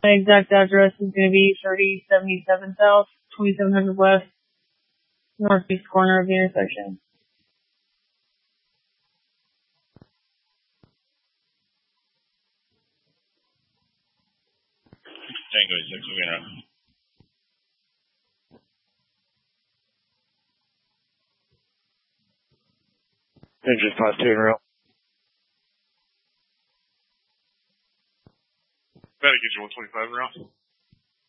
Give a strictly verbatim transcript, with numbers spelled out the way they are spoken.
My exact address is going to be thirty seventy-seven South, twenty-seven hundred West, northeast corner of the intersection. Tango six, we're going to. Engine five two in route. Better get you one twenty-five in route.